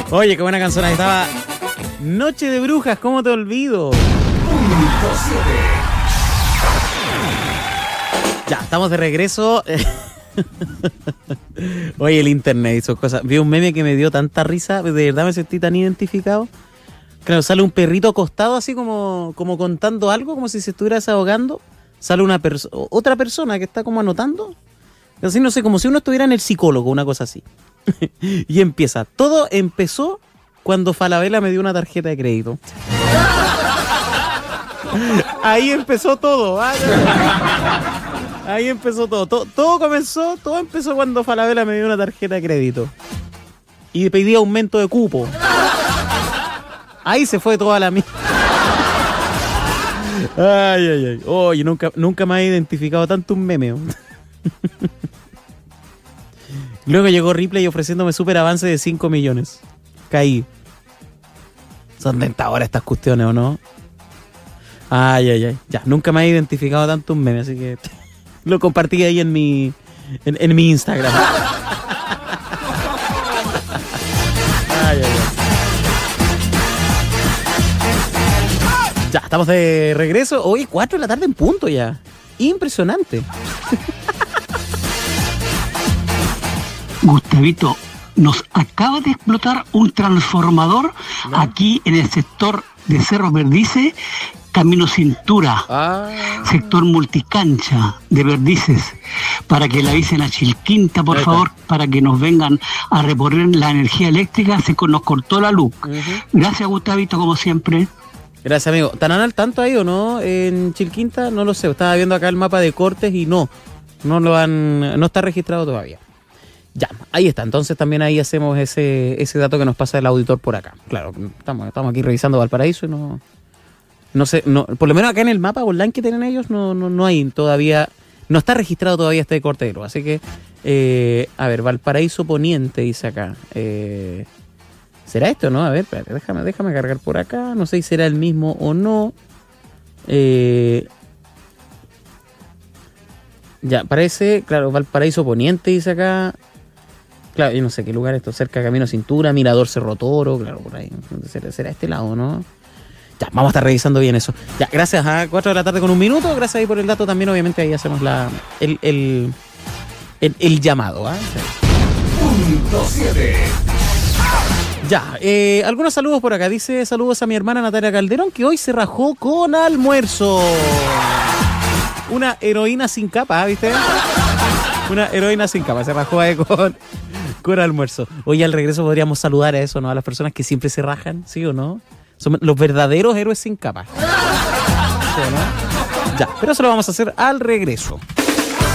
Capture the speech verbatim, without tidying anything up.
Oye, qué buena canción. Ahí estaba Noche de Brujas, ¿cómo te olvido? Ya, estamos de regreso. Oye, el internet hizo cosas. Vi un meme que me dio tanta risa. De verdad me sentí tan identificado. Claro, sale un perrito acostado así como, como contando algo, como si se estuviera desahogando. Sale una perso- otra persona que está como anotando. Así, no sé, como si uno estuviera en el psicólogo, una cosa así. Y empieza. Todo empezó cuando Falabella me dio una tarjeta de crédito. Ahí empezó todo. Ahí empezó todo. todo. Todo comenzó, todo empezó cuando Falabella me dio una tarjeta de crédito. Y pedí aumento de cupo. Ahí se fue toda la mierda. Ay, ay, ay. Oye, nunca, nunca me he identificado tanto un meme. Luego llegó Ripley ofreciéndome súper avance de cinco millones. Caí. Son tentadoras estas cuestiones, ¿o no? Ay, ay, ay. Ya, nunca me he identificado tanto un meme, así que lo compartí ahí en mi, en, en mi Instagram. Ay, ay, ay. Ya, estamos de regreso. Hoy cuatro de la tarde en punto ya. Impresionante. Gustavito, nos acaba de explotar un transformador ¿no? aquí en el sector de Cerro Verdices, Camino Cintura, ah. sector multicancha de Verdices, para que le avisen a Chilquinta, por favor, para que nos vengan a reponer la energía eléctrica. Se nos cortó la luz. Uh-huh. Gracias, Gustavito, como siempre. Gracias, amigo. ¿Están al tanto ahí o no en Chilquinta? No lo sé. Estaba viendo acá el mapa de cortes y no, no lo han, no está registrado todavía. Ya, ahí está. Entonces también ahí hacemos ese, ese dato que nos pasa el auditor por acá. Claro, estamos, estamos aquí revisando Valparaíso y no, no sé, no, por lo menos acá en el mapa online que tienen ellos no, no, no hay todavía, no está registrado todavía este corte de luz. Así que, eh, a ver, Valparaíso Poniente dice acá. Eh, ¿Será esto o no? A ver, espérate, déjame, déjame cargar por acá. No sé si será el mismo o no. Eh, ya, parece, claro, Valparaíso Poniente dice acá. Claro, yo no sé qué lugar es esto, cerca de Camino Cintura, Mirador Cerro Toro, claro, por ahí. ¿Será, será este lado, no? Ya, vamos a estar revisando bien eso. Ya, gracias a cuatro de la tarde con un minuto. Gracias ahí por el dato también, obviamente ahí hacemos la el, el, el, el llamado. ¿eh? Punto siete. Ya, eh, algunos saludos por acá. Dice saludos a mi hermana Natalia Calderón, que hoy se rajó con almuerzo. Una heroína sin capa, ¿viste? Una heroína sin capa, se rajó ahí con, con almuerzo. Hoy al regreso podríamos saludar a eso, ¿no? A las personas que siempre se rajan, ¿sí o no? Son los verdaderos héroes sin capa. ¿Sí o no? Ya, pero eso lo vamos a hacer al regreso.